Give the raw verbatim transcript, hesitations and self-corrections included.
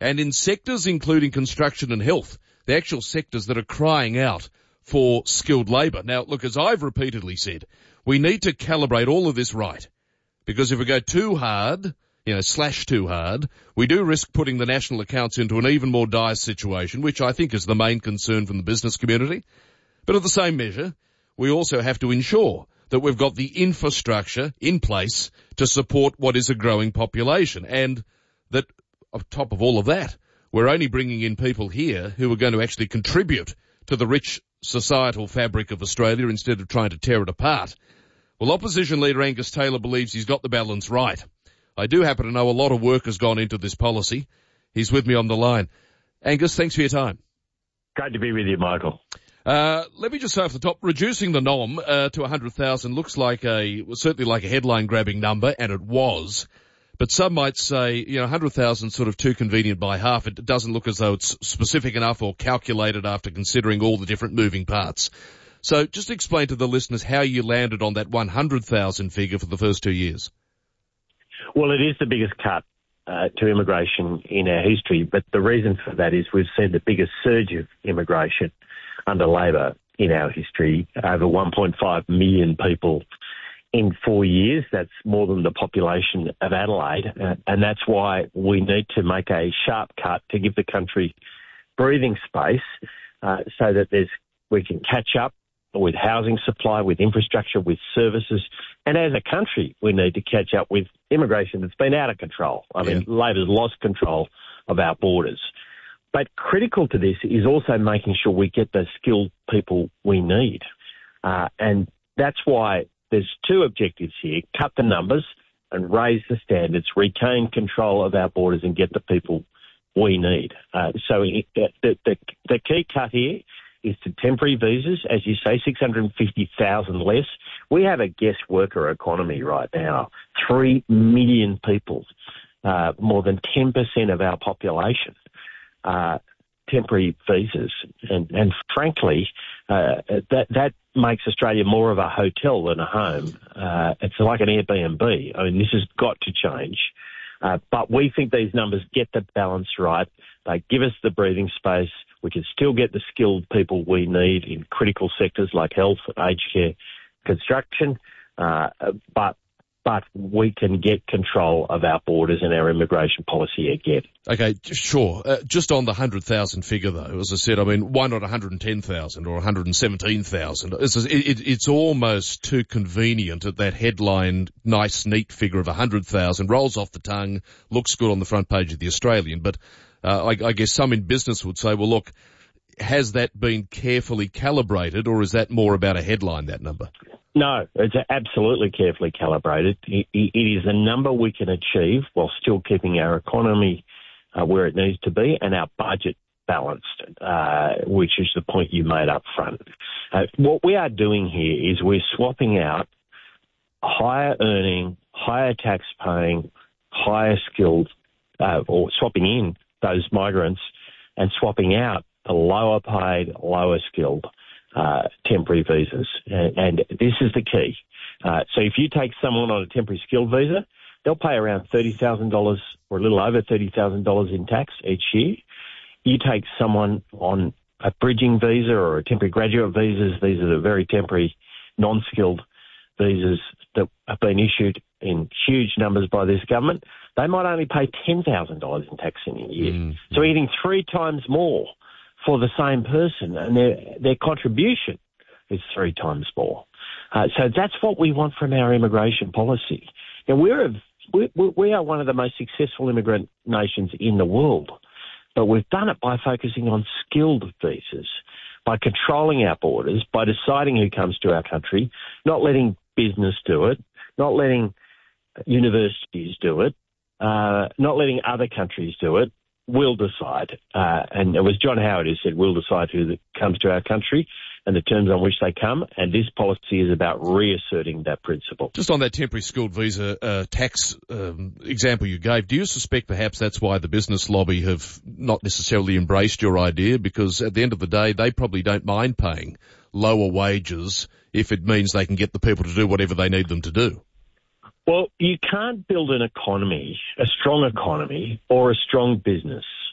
And in sectors including construction and health, the actual sectors that are crying out for skilled labour. Now, look, as I've repeatedly said, we need to calibrate all of this right. Because if we go too hard, you know, slash too hard, we do risk putting the national accounts into an even more dire situation, which I think is the main concern from the business community. But at the same measure, we also have to ensure that we've got the infrastructure in place to support what is a growing population. And that, on top of all of that, we're only bringing in people here who are going to actually contribute to the rich societal fabric of Australia instead of trying to tear it apart. Well, Opposition Leader Angus Taylor believes he's got the balance right. I do happen to know a lot of work has gone into this policy. He's with me on the line. Angus, thanks for your time. Great to be with you, Michael. Uh, let me just say off the top, reducing the nom uh, to one hundred thousand looks like a, certainly like a headline-grabbing number, and it was. But some might say, you know, one hundred thousand sort of too convenient by half. It doesn't look as though it's specific enough or calculated after considering all the different moving parts. So just explain to the listeners how you landed on that one hundred thousand figure for the first two years. Well, it is the biggest cut uh, to immigration in our history, but the reason for that is we've seen the biggest surge of immigration under Labor in our history, over one point five million people in four years. That's more than the population of Adelaide, uh, and that's why we need to make a sharp cut to give the country breathing space uh, so that there's we can catch up with housing supply, with infrastructure, with services. And as a country, we need to catch up with immigration that's been out of control. I mean, yeah. Labor's lost control of our borders. But critical to this is also making sure we get the skilled people we need. Uh, and that's why there's two objectives here: cut the numbers and raise the standards, retain control of our borders and get the people we need. Uh, so it, the, the, the key cut here is to temporary visas, as you say, six hundred fifty thousand less. We have a guest worker economy right now, three million people, uh, more than ten percent of our population, uh, temporary visas. And, and frankly, uh, that, that makes Australia more of a hotel than a home. Uh, it's like an Airbnb. I mean, this has got to change. Uh, but we think these numbers get the balance right. They give us the breathing space. We can still get the skilled people we need in critical sectors like health, aged care, construction, uh, but but we can get control of our borders and our immigration policy again. Okay, sure. Uh, just on the one hundred thousand figure, though, as I said, I mean, why not one hundred ten thousand or one hundred seventeen thousand? It's, it, it's almost too convenient at that headline, nice, neat figure of one hundred thousand, rolls off the tongue, looks good on the front page of The Australian, but Uh, I, I guess some in business would say, well, look, has that been carefully calibrated, or is that more about a headline, that number? No, it's absolutely carefully calibrated. It, it is a number we can achieve while still keeping our economy uh, where it needs to be and our budget balanced, uh, which is the point you made up front. Uh, what we are doing here is we're swapping out higher earning, higher tax paying, higher skilled, uh, or swapping in those migrants and swapping out the lower paid, lower skilled uh, temporary visas. And, and this is the key. Uh, so if you take someone on a temporary skilled visa, they'll pay around thirty thousand dollars or a little over thirty thousand dollars in tax each year. You take someone on a bridging visa or a temporary graduate visas, these are the very temporary non-skilled visas that have been issued in huge numbers by this government, they might only pay ten thousand dollars in tax in a year. Mm. So we're getting three times more for the same person, and their their contribution is three times more. Uh, so that's what we want from our immigration policy. Now, we're a, we, we are one of the most successful immigrant nations in the world, but we've done it by focusing on skilled visas, by controlling our borders, by deciding who comes to our country, not letting business do it, not letting universities do it, uh, not letting other countries do it. We'll decide. Uh, and it was John Howard who said, we'll decide who comes to our country and the terms on which they come. And this policy is about reasserting that principle. Just on that temporary skilled visa uh, tax um, example you gave, do you suspect perhaps that's why the business lobby have not necessarily embraced your idea? Because at the end of the day, they probably don't mind paying lower wages if it means they can get the people to do whatever they need them to do. Well, you can't build an economy, a strong economy, or a strong business